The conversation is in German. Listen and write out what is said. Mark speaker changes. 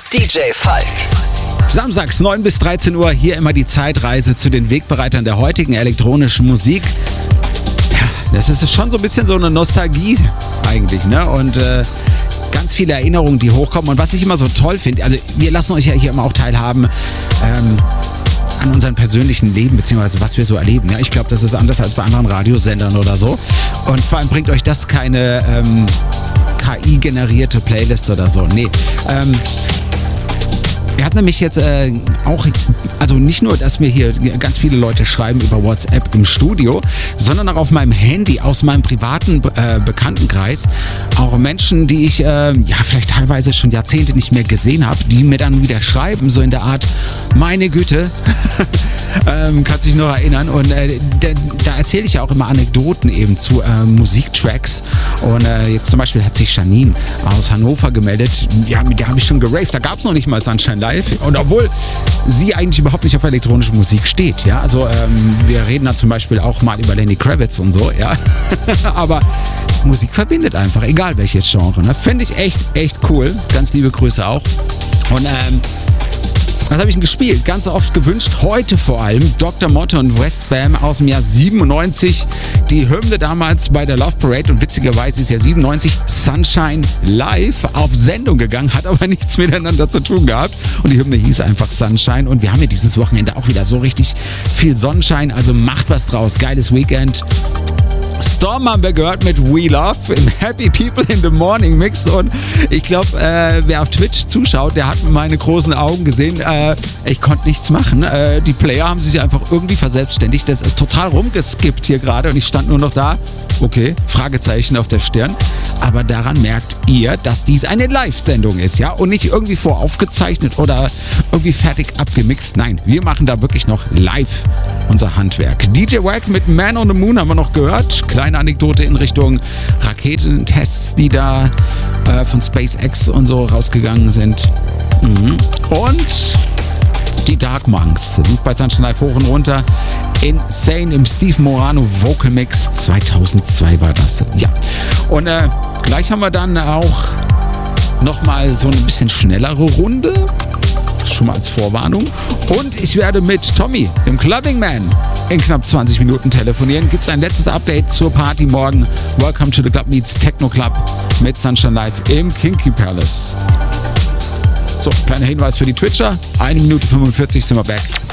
Speaker 1: DJ Falk.
Speaker 2: Samstags 9 bis 13 Uhr, hier immer die Zeitreise zu den Wegbereitern der heutigen elektronischen Musik. Ja, das ist schon so ein bisschen so eine Nostalgie eigentlich, ne? Und ganz viele Erinnerungen, die hochkommen. Und was ich immer so toll finde, also wir lassen euch ja hier immer auch teilhaben an unserem persönlichen Leben, beziehungsweise was wir so erleben. Ja, ich glaube, das ist anders als bei anderen Radiosendern oder so. Und vor allem bringt euch das keine KI-generierte Playlist oder so. Nee. Wir hatten nämlich jetzt auch, also nicht nur, dass mir hier ganz viele Leute schreiben über WhatsApp im Studio, sondern auch auf meinem Handy aus meinem privaten Bekanntenkreis. Auch Menschen, die ich vielleicht teilweise schon Jahrzehnte nicht mehr gesehen habe, die mir dann wieder schreiben, so in der Art, meine Güte, kannst dich noch erinnern. Und da erzähle ich ja auch immer Anekdoten eben zu Musiktracks. Und jetzt zum Beispiel hat sich Janine aus Hannover gemeldet. Ja, mit der habe ich schon geraved. Da gab es noch nicht mal Sunshine Live. Und obwohl sie eigentlich überhaupt nicht auf elektronische Musik steht, ja, also wir reden da zum Beispiel auch mal über Lenny Kravitz und so, ja, aber Musik verbindet einfach, egal welches Genre, ne? Finde ich echt cool, ganz liebe Grüße auch. Und was habe ich denn gespielt? Ganz oft gewünscht, heute vor allem, Dr. Motte und Westbam aus dem Jahr 97. Die Hymne damals bei der Love Parade und witzigerweise ist ja 97 Sunshine Live auf Sendung gegangen, hat aber nichts miteinander zu tun gehabt. Und die Hymne hieß einfach Sunshine und wir haben ja dieses Wochenende auch wieder so richtig viel Sonnenschein, also macht was draus. Geiles Weekend. Storm haben wir gehört mit We Love im Happy People in the Morning Mix und ich glaube, wer auf Twitch zuschaut, der hat meine großen Augen gesehen. Ich konnte nichts machen. Die Player haben sich einfach irgendwie verselbstständigt. Das ist total rumgeskippt hier gerade und ich stand nur noch da. Okay, Fragezeichen auf der Stirn. Aber daran merkt ihr, dass dies eine Live-Sendung ist, ja? Und nicht irgendwie voraufgezeichnet oder irgendwie fertig abgemixt. Nein, wir machen da wirklich noch live unser Handwerk. DJ Wack mit Man on the Moon haben wir noch gehört. Kleine Anekdote in Richtung Raketentests, die da von SpaceX und so rausgegangen sind. Und die Dark Monks lief bei Sunshine Live hoch und runter. Insane im Steve Morano Vocal Mix 2002 war das. Ja. Und gleich haben wir dann auch nochmal so ein bisschen schnellere Runde. Schon mal als Vorwarnung. Und ich werde mit Tommy, dem Clubbing Man, in knapp 20 Minuten telefonieren. Gibt es ein letztes Update zur Party morgen. Welcome to the Club Meets Techno Club mit Sunshine Live im Kinky Palace. So, kleiner Hinweis für die Twitcher. 1 Minute 45 sind wir back.